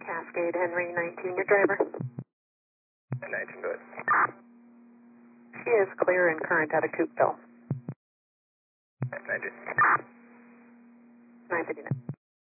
Cascade Henry 19, your driver. 19, go ahead. She is clear and current out of Coopville. 19. 959.